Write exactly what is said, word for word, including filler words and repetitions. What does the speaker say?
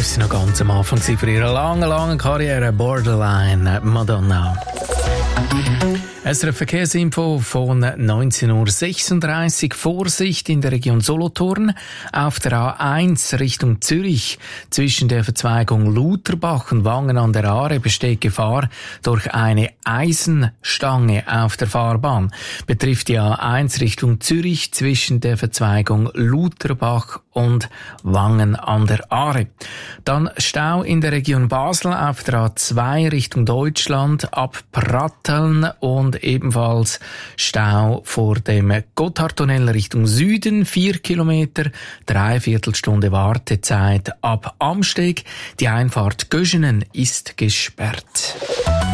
ist sie noch ganz am Anfang für ihre lange, lange Karriere. Borderline, Madonna. S R F Verkehrsinfo von neunzehn Uhr sechsunddreißig. Vorsicht in der Region Solothurn. Auf der A eins Richtung Zürich zwischen der Verzweigung Lutherbach und Wangen an der Aare besteht Gefahr durch eine Eisenstange auf der Fahrbahn. Betrifft die A eins Richtung Zürich zwischen der Verzweigung Lutherbach und Wangen an der Aare. Dann Stau in der Region Basel auf der A zwei Richtung Deutschland ab Pratteln und ebenfalls Stau vor dem Gotthardtunnel Richtung Süden, vier Kilometer, Dreiviertelstunde Wartezeit ab Amsteg. Die Einfahrt Göschenen ist gesperrt.